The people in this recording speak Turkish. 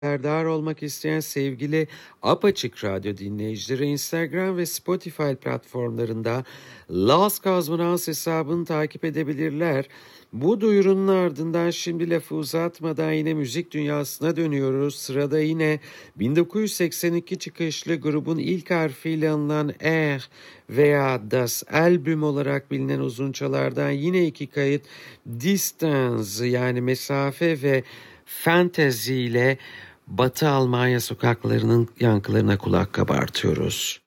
Haberdar olmak isteyen sevgili Apaçık Radyo dinleyicileri Instagram ve Spotify platformlarında Las Cosmonauts hesabını takip edebilirler. Bu duyurunun ardından şimdi lafı uzatmadan yine müzik dünyasına dönüyoruz. Sırada yine 1982 çıkışlı grubun ilk harfiyle anılan Er veya Das Albüm olarak bilinen uzunçalardan yine iki kayıt Distance yani mesafe ve Fantasy ile Batı Almanya sokaklarının yankılarına kulak kabartıyoruz.